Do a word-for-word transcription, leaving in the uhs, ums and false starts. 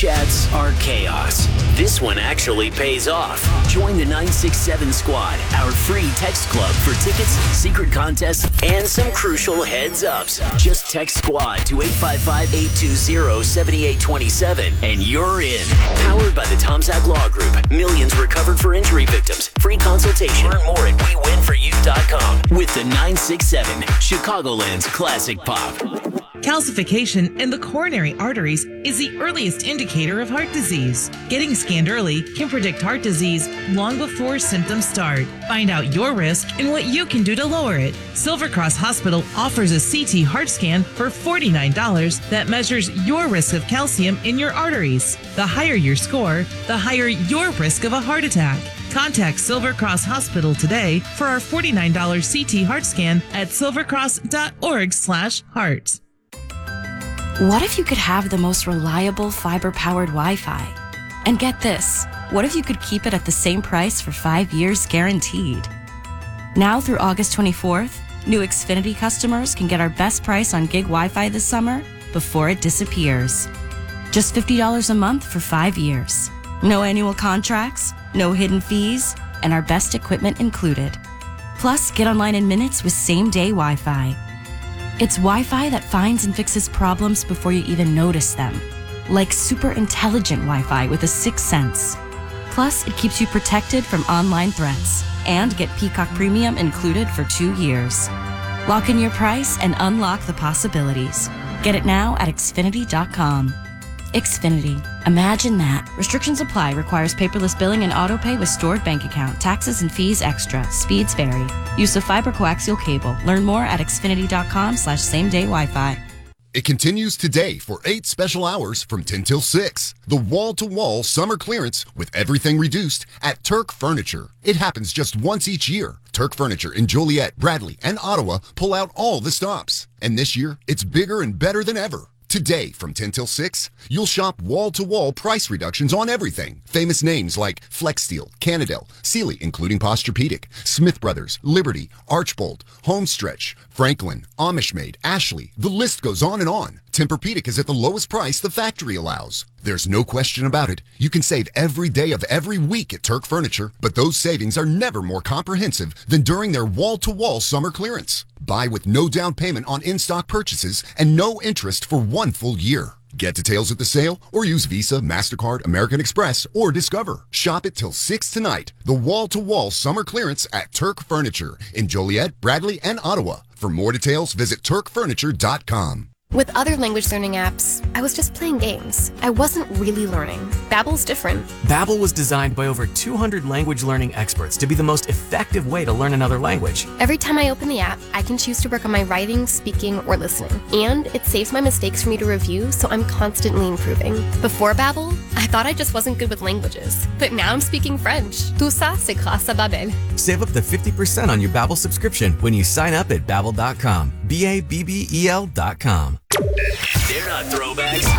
chats are chaos. This one actually pays off. Join the nine six seven Squad, our free text club for tickets, secret contests, and some crucial heads-ups. Just text SQUAD to eight five five, eight two zero, seven eight two seven and you're in. Powered by the Tomzak Law Group. Millions recovered for injury victims. Free consultation. Learn more at we win for you dot com. With the nine six seven, Chicagoland's classic pop. Calcification in the coronary arteries is the earliest indicator of heart disease. Getting scanned early can predict heart disease long before symptoms start. Find out your risk and what you can do to lower it. Silver Cross Hospital offers a C T heart scan for forty-nine dollars that measures your risk of calcium in your arteries. The higher your score, the higher your risk of a heart attack. Contact Silver Cross Hospital today for our forty-nine dollars C T heart scan at silvercross.org slash heart. What if you could have the most reliable fiber-powered Wi-Fi? And get this, what if you could keep it at the same price for five years guaranteed? Now through August twenty-fourth, new Xfinity customers can get our best price on gig Wi-Fi this summer before it disappears. Just fifty dollars a month for five years. No annual contracts, no hidden fees, and our best equipment included. Plus, get online in minutes with same-day Wi-Fi. It's Wi-Fi that finds and fixes problems before you even notice them. Like super intelligent Wi-Fi with a sixth sense. Plus, it keeps you protected from online threats. And get Peacock Premium included for two years. Lock in your price and unlock the possibilities. Get it now at Xfinity dot com. Xfinity. Imagine that. Restrictions apply. Requires paperless billing and autopay with stored bank account. Taxes and fees extra. Speeds vary. Use of fiber coaxial cable. Learn more at Xfinity dot com slash same day Wi-Fi. It continues today for eight special hours from ten till six. The wall-to-wall summer clearance with everything reduced at Turk Furniture. It happens just once each year. Turk Furniture in Joliet, Bradley, and Ottawa pull out all the stops. And this year, it's bigger and better than ever. Today, from ten till six, you'll shop wall-to-wall price reductions on everything. Famous names like FlexSteel, Canadel, Sealy, including Posturepedic, Smith Brothers, Liberty, Archbold, Homestretch, Franklin, Amishmade, Ashley. The list goes on and on. Tempur-Pedic is at the lowest price the factory allows. There's no question about it. You can save every day of every week at Turk Furniture, but those savings are never more comprehensive than during their wall-to-wall summer clearance. Buy with no down payment on in-stock purchases and no interest for one full year. Get details at the sale or use Visa, MasterCard, American Express, or Discover. Shop it till six tonight. The wall-to-wall summer clearance at Turk Furniture in Joliet, Bradley, and Ottawa. For more details, visit turk furniture dot com. With other language learning apps, I was just playing games. I wasn't really learning. Babbel's different. Babbel was designed by over two hundred language learning experts to be the most effective way to learn another language. Every time I open the app, I can choose to work on my writing, speaking, or listening. And it saves my mistakes for me to review, so I'm constantly improving. Before Babbel, I thought I just wasn't good with languages. But now I'm speaking French. Tout ça, c'est grâce à Babbel. Save up to fifty percent on your Babbel subscription when you sign up at babbel dot com. B A B B E L dot com. They're not throwbacks.